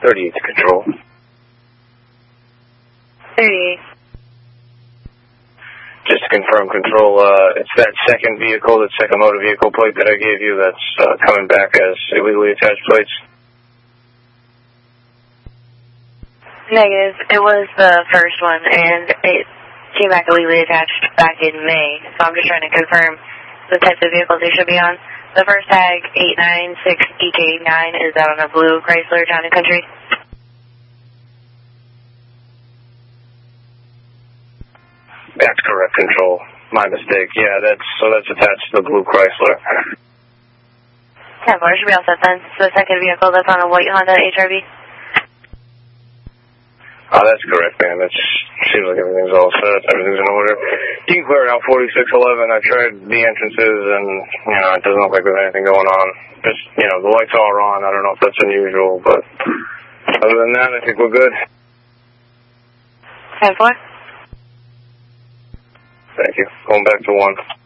38 to control. 38. Just to confirm, control, it's that second vehicle, that second motor vehicle plate that I gave you that's coming back as illegally attached plates? Negative. It was the first one, and it came back illegally attached back in May. So I'm just trying to confirm the types of vehicles they should be on. The first tag, 896EK9, is that on a blue Chrysler Town & Country? That's correct, control. My mistake. Yeah, that's attached to the blue Chrysler. 10-4, should be all set then. So the second vehicle that's on a white Honda HRV? Oh, that's correct, man. It seems like everything's all set. Everything's in order. You can clear it out 4611. I tried the entrances, and, it doesn't look like there's anything going on. Just, the lights are on. I don't know if that's unusual, but other than that, I think we're good. 10-4. Thank you. Going back to 1.